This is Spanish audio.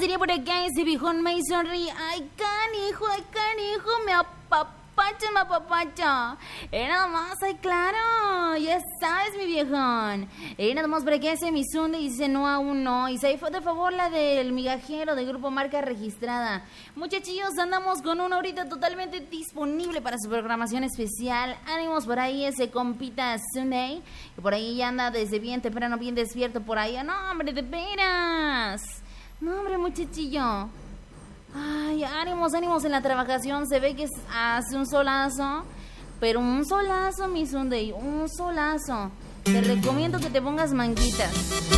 diría por acá ese viejón me sonríe. Ay, canijo, me apapacha. Nada más, ay, claro. Ya sabes, mi viejón. Nada más por acá ese Misunde dice no, aún no. Y se de favor la del migajero de Grupo Marca Registrada. Muchachillos, andamos con una horita totalmente disponible para su programación especial. Ánimos por ahí ese compita Sunday. Que por ahí ya anda desde bien temprano, bien despierto por ahí. No, hombre, de veras. No, hombre, muchachillo. Ay, ánimos en la trabajación. Se ve que hace un solazo. Pero un solazo, mi Sunday, un solazo. Te recomiendo que te pongas manguitas.